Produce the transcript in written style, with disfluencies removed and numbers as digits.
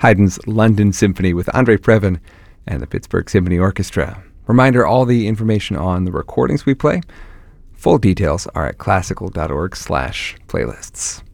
Haydn's London Symphony with Andre Previn and the Pittsburgh Symphony Orchestra. Reminder, all the information on the recordings we play, full details are at classical.org/playlists.